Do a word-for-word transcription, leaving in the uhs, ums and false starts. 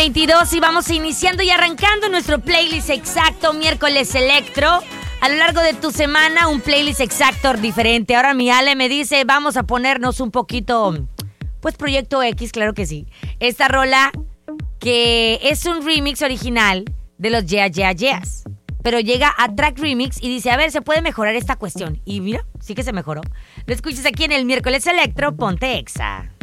veintidós y vamos iniciando y arrancando nuestro playlist exacto, miércoles electro. A lo largo de tu semana, un playlist exacto diferente. Ahora mi Ale me dice, vamos a ponernos un poquito, pues Proyecto X, claro que sí. Esta rola que es un remix original de los Yeah Yeah Yeahs. Pero llega a Track Remix y dice, a ver, ¿se puede mejorar esta cuestión? Y mira, sí que se mejoró. Lo escuchas aquí en el miércoles electro, ponte Exa.